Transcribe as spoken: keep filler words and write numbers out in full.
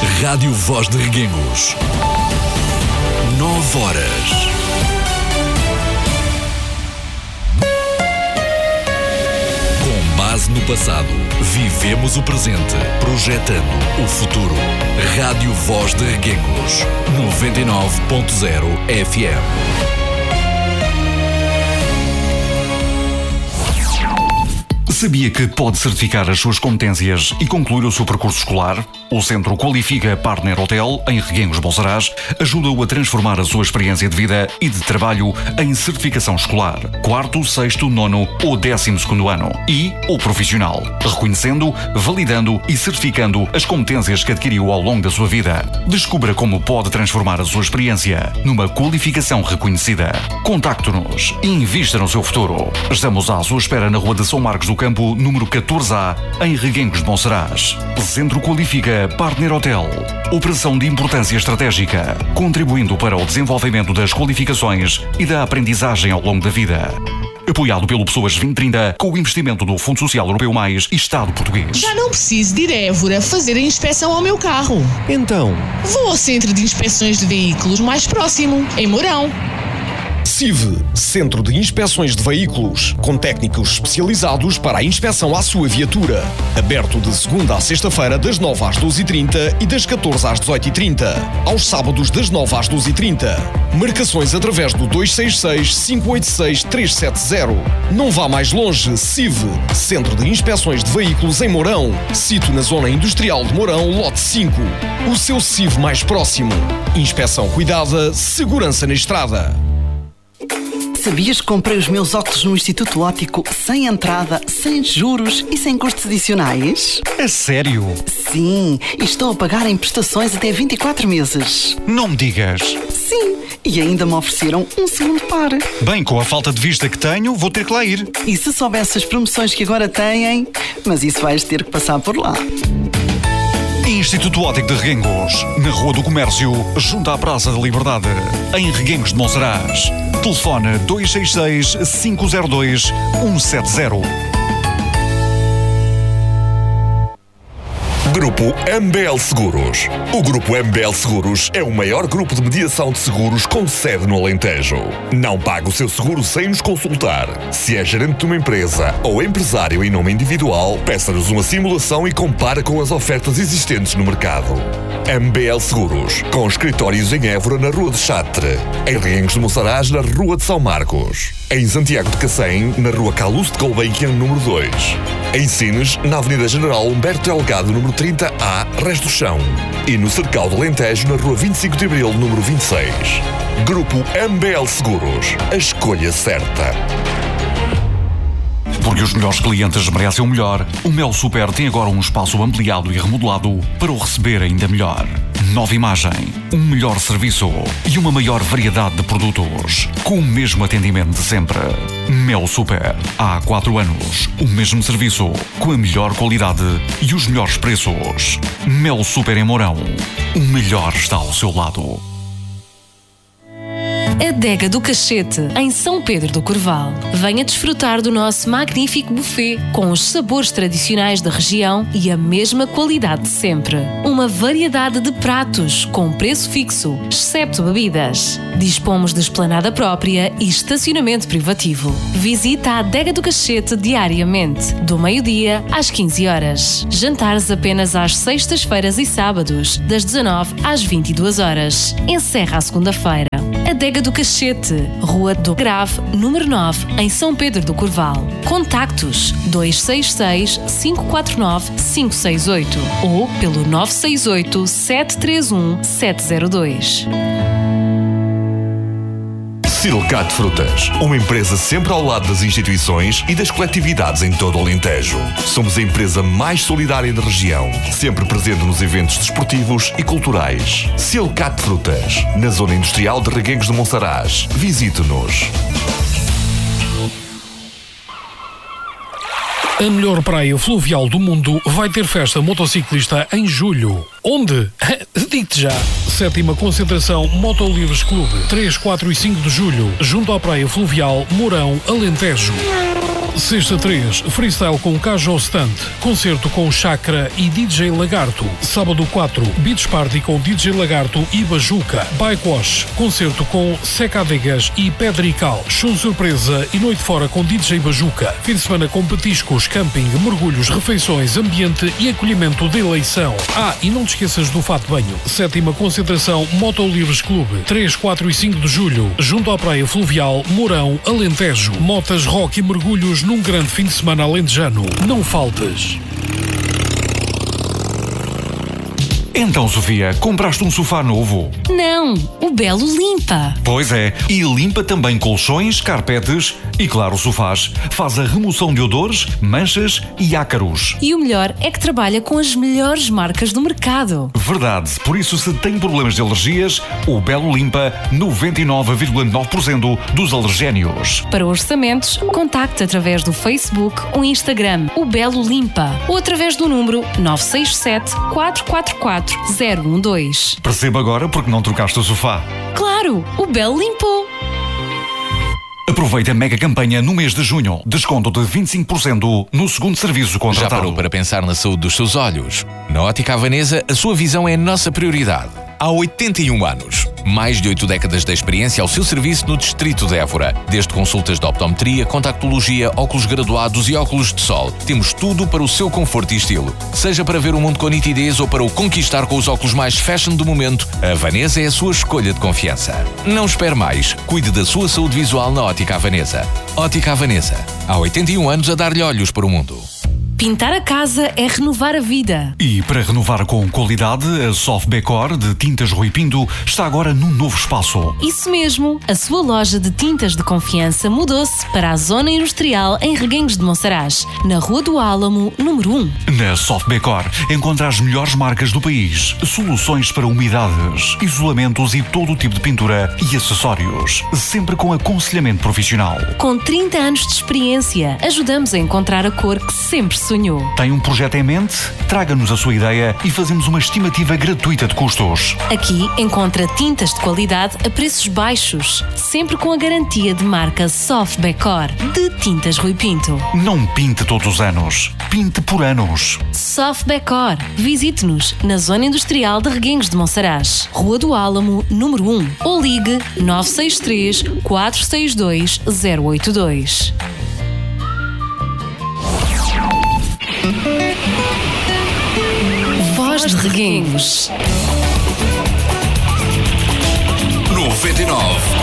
Rádio Voz de Reguengos. Nove horas. Com base no passado, vivemos o presente, projetando o futuro. Rádio Voz de Reguengos. noventa e nove ponto zero F M. Sabia que pode certificar as suas competências e concluir o seu percurso escolar? O Centro Qualifica Partner Hotel, em Reguengos Monsaraz, ajuda-o a transformar a sua experiência de vida e de trabalho em certificação escolar, quarto, sexto, nono ou décimo segundo ano e ou profissional, reconhecendo, validando e certificando as competências que adquiriu ao longo da sua vida. Descubra como pode transformar a sua experiência numa qualificação reconhecida. Contacte-nos e invista no seu futuro. Estamos à sua espera na Rua de São Marcos do Campo, número catorze A, em Reguengos de Monsaraz. Centro Qualifica Partner Hotel. Operação de importância estratégica, contribuindo para o desenvolvimento das qualificações e da aprendizagem ao longo da vida. Apoiado pelo Pessoas vinte trinta, com o investimento do Fundo Social Europeu Mais e Estado Português. Já não preciso de ir a Évora fazer a inspeção ao meu carro. Então? Vou ao Centro de Inspeções de Veículos mais próximo, em Mourão. C I V, Centro de Inspeções de Veículos, com técnicos especializados para a inspeção à sua viatura. Aberto de segunda à sexta-feira, das nove às doze e trinta e das catorze às dezoito e trinta. Aos sábados, das nove às doze e trinta. Marcações através do dois seis seis, cinco oito seis, três sete zero. Não vá mais longe. C I V, Centro de Inspeções de Veículos em Mourão. Sito na Zona Industrial de Mourão, lote cinco. O seu C I V mais próximo. Inspeção cuidada, segurança na estrada. Sabias que comprei os meus óculos no Instituto Óptico sem entrada, sem juros e sem custos adicionais? É sério? Sim, e estou a pagar em prestações até vinte e quatro meses. Não me digas. Sim, e ainda me ofereceram um segundo par. Bem, com a falta de vista que tenho, vou ter que lá ir. E se soubesse as promoções que agora têm, mas isso vais ter que passar por lá. Instituto Óptico de Reguengos, na Rua do Comércio, junto à Praça da Liberdade, em Reguengos de Monsaraz. Telefone dois seis seis, cinco zero dois, um sete zero. Grupo M B L Seguros. O Grupo M B L Seguros é o maior grupo de mediação de seguros com sede no Alentejo. Não pague o seu seguro sem nos consultar. Se é gerente de uma empresa ou empresário em nome individual, peça-nos uma simulação e compare com as ofertas existentes no mercado. M B L Seguros, com escritórios em Évora, na Rua de Chatre, em Reguengos de Monsaraz, na Rua de São Marcos, em Santiago de Cacém, na Rua Calouste de Gulbenkian, número dois, em Sines, na Avenida General Humberto Delgado, número trinta A, Resto do Chão, e no Cercal do Alentejo, na Rua vinte e cinco de Abril, número vinte e seis. Grupo M B L Seguros, a escolha certa. Porque os melhores clientes merecem o melhor, o Mel Super tem agora um espaço ampliado e remodelado para o receber ainda melhor. Nova imagem, um melhor serviço e uma maior variedade de produtos, com o mesmo atendimento de sempre. Mel Super, há quatro anos, o mesmo serviço, com a melhor qualidade e os melhores preços. Mel Super em Mourão, o melhor está ao seu lado. Adega do Cachete, em São Pedro do Corval. Venha desfrutar do nosso magnífico buffet, com os sabores tradicionais da região e a mesma qualidade de sempre. Uma variedade de pratos, com preço fixo, excepto bebidas. Dispomos de esplanada própria e estacionamento privativo. Visita a Adega do Cachete diariamente, do meio-dia às quinze horas. Jantares apenas às sextas-feiras e sábados, das dezanove às vinte e duas horas. Encerra à segunda-feira. Adega do Cachete, Rua do Grave, número nove, em São Pedro do Corval. Contactos dois seis seis, cinco quatro nove, cinco seis oito ou pelo nove seis oito, sete três um, sete zero dois. Silcat Frutas, uma empresa sempre ao lado das instituições e das coletividades em todo o Alentejo. Somos a empresa mais solidária da região, sempre presente nos eventos desportivos e culturais. Silcat Frutas, na Zona Industrial de Reguengos de Monsaraz. Visite-nos. A melhor praia fluvial do mundo vai ter festa motociclista em julho. Onde? Digo-te já. Sétima concentração Motolivres Clube, três, quatro e cinco de julho, junto à praia fluvial Mourão, Alentejo. Sexta três, freestyle com Cajó Stunt, concerto com Chakra e D J Lagarto. Sábado quatro, Beach Party com D J Lagarto e Bajuca. Bike Wash, concerto com Secadegas e Pedrical. Show surpresa e noite fora com D J Bajuca. Fim de semana com petiscos, camping, mergulhos, refeições, ambiente e acolhimento de eleição. Ah, e não te esqueças do fato banho. Sétima concentração Moto Livres Clube, três, quatro e cinco de julho, junto à Praia Fluvial, Mourão, Alentejo. Motas, rock e mergulhos num grande fim de semana alentejano. Não faltes. Então, Sofia, compraste um sofá novo? Não, o Belo limpa. Pois é, e limpa também colchões, carpetes e, claro, sofás. Faz a remoção de odores, manchas e ácaros. E o melhor é que trabalha com as melhores marcas do mercado. Verdade, por isso se tem problemas de alergias, o Belo limpa noventa e nove vírgula nove por cento dos alergénios. Para orçamentos, contacte através do Facebook ou Instagram, o Belo Limpa, ou através do número nove seis sete, quatro quatro quatro, zero um dois. Perceba agora porque não trocaste o sofá. Claro, o Belo limpou. Aproveita a mega campanha no mês de junho. Desconto de vinte e cinco por cento no segundo serviço contratado. Já parou para pensar na saúde dos seus olhos? Na Ótica Havanesa, a sua visão é a nossa prioridade. Há oitenta e um anos. Mais de oito décadas de experiência ao seu serviço no distrito de Évora. Desde consultas de optometria, contactologia, óculos graduados e óculos de sol. Temos tudo para o seu conforto e estilo. Seja para ver o mundo com nitidez ou para o conquistar com os óculos mais fashion do momento, a Havanesa é a sua escolha de confiança. Não espere mais. Cuide da sua saúde visual na Ótica Havanesa. Ótica Havanesa. Há oitenta e um anos a dar-lhe olhos para o mundo. Pintar a casa é renovar a vida. E para renovar com qualidade, a Soft Decor de Tintas Rui Pinto está agora num novo espaço. Isso mesmo, a sua loja de tintas de confiança mudou-se para a Zona Industrial em Reguengos de Monsaraz, na Rua do Álamo, número um. Na Soft Decor encontra as melhores marcas do país, soluções para umidades, isolamentos e todo o tipo de pintura e acessórios, sempre com aconselhamento profissional. Com trinta anos de experiência, ajudamos a encontrar a cor que sempre sonhou. Tem um projeto em mente? Traga-nos a sua ideia e fazemos uma estimativa gratuita de custos. Aqui encontra tintas de qualidade a preços baixos, sempre com a garantia de marca Soft Decor de Tintas Rui Pinto. Não pinte todos os anos, pinte por anos. Soft Decor. Visite-nos na Zona Industrial de Reguengos de Monsaraz, Rua do Álamo, número um, ou ligue nove seis três, quatro seis dois, zero oito dois. Voz de Reguengos noventa e nove